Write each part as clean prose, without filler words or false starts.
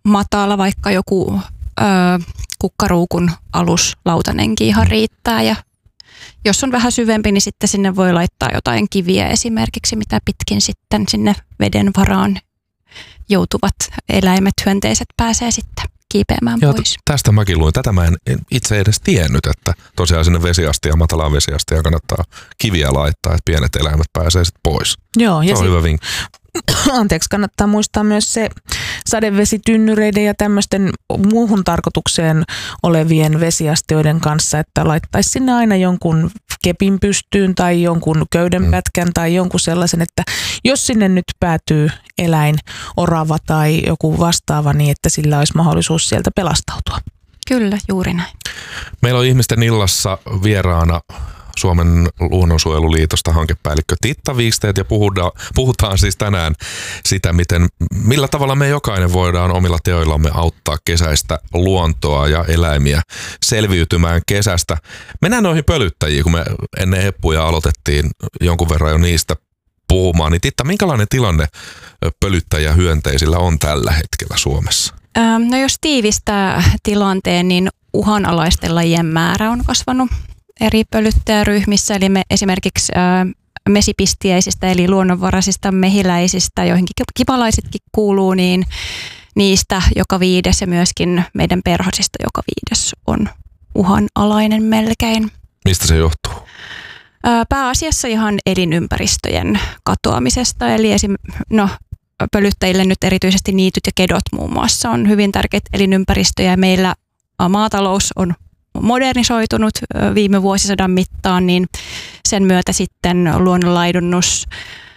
matala, vaikka joku kukkaruukun aluslautanenkin ihan riittää. Ja jos on vähän syvempi, niin sitten sinne voi laittaa jotain kiviä esimerkiksi, mitä pitkin sitten sinne veden varaan joutuvat eläimet, hyönteiset pääsee sitten kiipeämään pois. Tästä mäkin luin. Tätä mä en itse edes tiennyt, että tosiaan sinne vesiastiaan, matalaan vesiastiaan kannattaa kiviä laittaa, että pienet eläimet pääsee sitten pois. Joo, ja se on hyvä vinkki. Anteeksi, kannattaa muistaa myös se sadevesitynnyreiden ja tämmöisten muuhun tarkoitukseen olevien vesiastioiden kanssa, että laittaisi sinne aina jonkun kepin pystyyn tai jonkun köydenpätkän tai jonkun sellaisen, että jos sinne nyt päätyy eläin, orava tai joku vastaava, niin että sillä olisi mahdollisuus sieltä pelastautua. Kyllä, juuri näin. Meillä on Ihmisten illassa vieraana Suomen luonnonsuojeluliitosta hankepäällikkö Titta Wikstedt ja puhutaan siis tänään sitä, millä tavalla me jokainen voidaan omilla teoillamme auttaa kesäistä luontoa ja eläimiä selviytymään kesästä. Mennään noihin pölyttäjiin, kun me ennen heppuja aloitettiin jonkun verran jo niistä puhumaan. Niin Titta, minkälainen tilanne pölyttäjähyönteisillä on tällä hetkellä Suomessa? No jos tiivistää tilanteen, niin uhanalaisten lajien määrä on kasvanut eri pölyttäjäryhmissä, eli me esimerkiksi mesipistiäisistä eli luonnonvaraisista mehiläisistä, joihin kipalaisetkin kuuluu, niin niistä joka 5 ja myöskin meidän perhosista joka 5 on uhanalainen melkein. Mistä se johtuu? Pääasiassa ihan elinympäristöjen katoamisesta, eli pölyttäjille nyt erityisesti niityt ja kedot muun muassa on hyvin tärkeitä elinympäristöjä. Meillä maatalous on modernisoitunut viime vuosisadan mittaan, niin sen myötä sitten luonnonlaidunnus,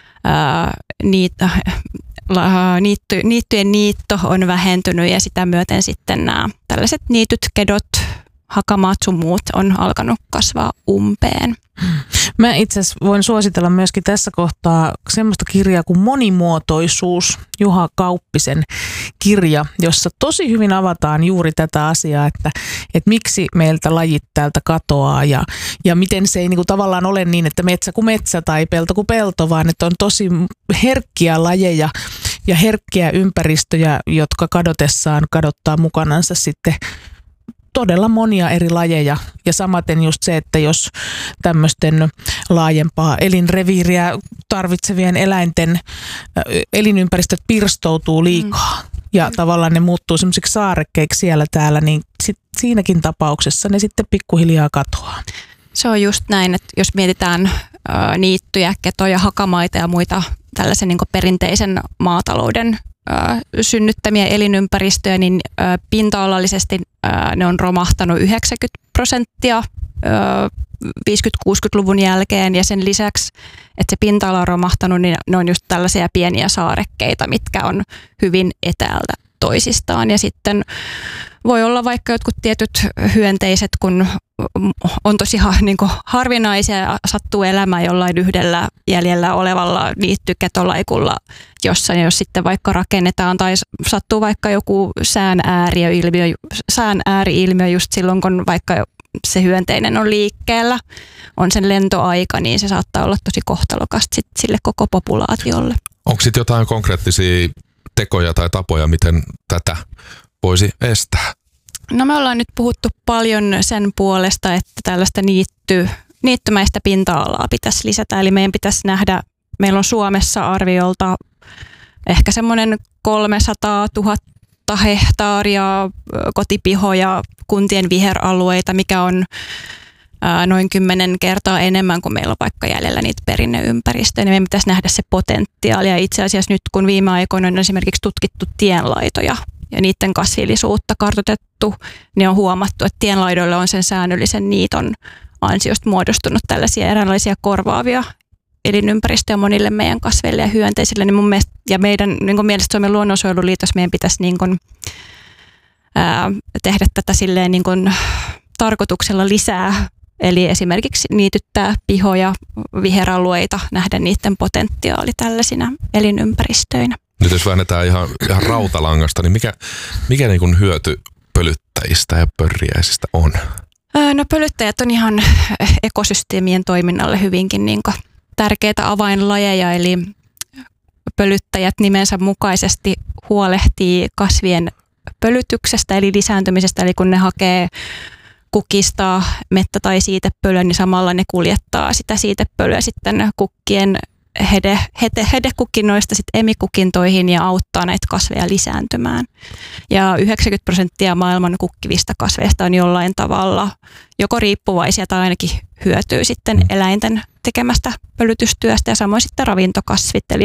niittyjen niitto on vähentynyt ja sitä myöten sitten nämä tällaiset niityt, kedot, hakamaat sun muut on alkanut kasvaa umpeen. Mä itse asiassa voin suositella myöskin tässä kohtaa semmoista kirjaa kuin Monimuotoisuus, Juha Kauppisen kirja, jossa tosi hyvin avataan juuri tätä asiaa, että miksi meiltä lajit täältä katoaa ja miten se ei niinku tavallaan ole niin, että metsä kuin metsä tai pelto kuin pelto, vaan että on tosi herkkiä lajeja ja herkkiä ympäristöjä, jotka kadotessaan kadottaa mukanansa sitten todella monia eri lajeja ja samaten just se, että jos tämmöisten laajempaa elinreviiriä tarvitsevien eläinten elinympäristöt pirstoutuu liikaa ja tavallaan ne muuttuu semmoisiksi saarekkeiksi siellä täällä, niin siinäkin tapauksessa ne sitten pikkuhiljaa katoaa. Se on just näin, että jos mietitään niittyjä, ketoja, hakamaita ja muita tällaisen niin kuin perinteisen maatalouden synnyttämiä elinympäristöjä, niin pinta-alallisesti ne on romahtanut 90% 50-60-luvun jälkeen ja sen lisäksi, että se pinta-ala on romahtanut, niin ne on just tällaisia pieniä saarekkeita, mitkä on hyvin etäältä toisistaan ja sitten voi olla vaikka jotkut tietyt hyönteiset, kun on tosi niin kuin harvinaisia ja sattuu elämään jollain yhdellä jäljellä olevalla niittyketolaikulla jossain, jos sitten vaikka rakennetaan tai sattuu vaikka joku sään ääri-ilmiö just silloin, kun vaikka se hyönteinen on liikkeellä, on sen lentoaika, niin se saattaa olla tosi kohtalokasta sille koko populaatiolle. Onko sitten jotain konkreettisia tekoja tai tapoja, miten tätä voisi estää? No me ollaan nyt puhuttu paljon sen puolesta, että tällaista niittymäistä pinta-alaa pitäisi lisätä. Eli meidän pitäisi nähdä, meillä on Suomessa arviolta ehkä semmoinen 300 000 hehtaaria kotipihoja, kuntien viheralueita, mikä on noin 10 kertaa enemmän kuin meillä on vaikka jäljellä niitä perinneympäristöjä. Meidän pitäisi nähdä se potentiaali ja itse asiassa nyt kun viime aikoina on esimerkiksi tutkittu tienlaitoja, ja niiden kasvillisuutta kartoitettu, niin on huomattu, että tienlaidoille on sen säännöllisen niiton ansiosta muodostunut tällaisia eräänlaisia korvaavia elinympäristöjä monille meidän kasveille ja hyönteisille. Niin mun mielestä, ja meidän niin mielestä Suomen luonnonsuojeluliitossa meidän pitäisi niin kuin, tehdä tätä silleen niin kuin tarkoituksella lisää. Eli esimerkiksi niityttää pihoja, viheralueita, nähdä niiden potentiaali tällaisina elinympäristöinä. Nyt jos väännetään ihan rautalangasta, niin mikä niin kuin hyöty pölyttäjistä ja pörriäisistä on? No pölyttäjät on ihan ekosysteemien toiminnalle hyvinkin niin kuin tärkeitä avainlajeja, eli pölyttäjät nimensä mukaisesti huolehtii kasvien pölytyksestä eli lisääntymisestä, eli kun ne hakee kukista mettä tai siitepölyä, niin samalla ne kuljettaa sitä siitepölyä sitten kukkien hedekukinnoista sitten emikukintoihin ja auttaa näitä kasveja lisääntymään. Ja 90% maailman kukkivista kasveista on jollain tavalla joko riippuvaisia tai ainakin hyötyy sitten eläinten tekemästä pölytystyöstä ja samoin sitten ravintokasvit, eli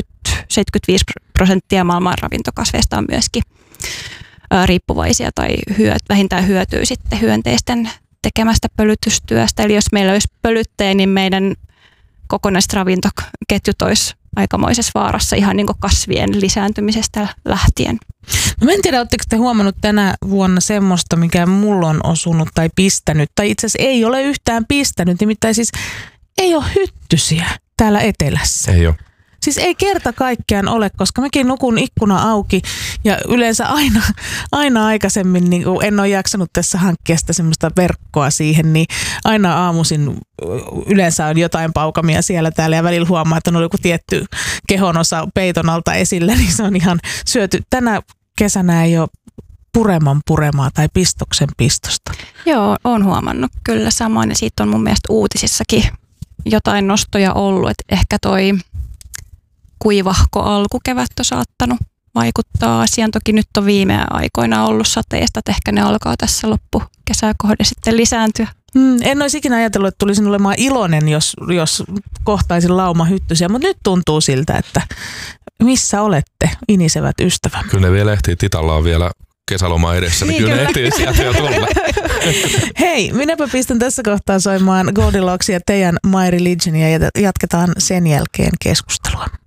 75% maailman ravintokasveista on myöskin riippuvaisia tai vähintään hyötyy sitten hyönteisten tekemästä pölytystyöstä. Eli jos meillä olisi pölyttäjä, niin meidän kokonaiset ravintoketjut olisi aikamoisessa vaarassa ihan niin kuin kasvien lisääntymisestä lähtien. No en tiedä, oletteko te huomannut tänä vuonna semmoista, mikä mulla on osunut tai pistänyt, tai itse asiassa ei ole yhtään pistänyt, nimittäin siis ei ole hyttysiä täällä etelässä. Ei ole. Siis ei kerta kaikkiaan ole, koska mäkin nukun ikkuna auki ja yleensä aina aikaisemmin, niin kun en ole jaksanut tässä hankkia sitä semmoista verkkoa siihen, niin aina aamuisin yleensä on jotain paukamia siellä täällä ja välillä huomaa, että on joku tietty kehonosa peiton alta esillä, niin se on ihan syöty. Tänä kesänä ei ole puremaa tai pistoksen pistosta. Joo, olen huomannut kyllä samoin ja siitä on mun mielestä uutisissakin jotain nostoja ollut, että ehkä toi kuivahko alkukevät on saattanut vaikuttaa asiaan. Toki nyt on viime aikoina ollut sateista, että ehkä ne alkaa tässä loppukesää kohde sitten lisääntyä. En olisi ikinä ajatellut, että tulisin olemaan iloinen, jos kohtaisin laumahyttysiä, mutta nyt tuntuu siltä, että missä olette, inisevät ystävämme. Kyllä ne vielä ehtii, Titalla on vielä kesäloma edessä, niin kyllä ne ehtii sieltä jo tulla. Hei, minäpä pistän tässä kohtaa soimaan Goldilocksia, teidän My Religionia ja jatketaan sen jälkeen keskustelua.